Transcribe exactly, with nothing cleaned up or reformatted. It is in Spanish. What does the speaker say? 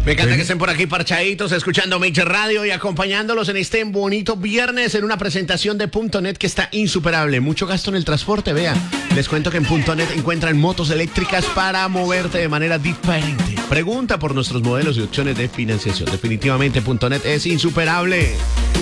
Me encanta que estén por aquí parchaditos, escuchando Mix Radio y acompañándolos en este bonito viernes en una presentación de Punto Net que está insuperable. Mucho gasto en el transporte, vea. Les cuento que en Punto Net encuentran motos eléctricas para moverte de manera diferente. Pregunta por nuestros modelos y opciones de financiación. Definitivamente Punto Net es insuperable.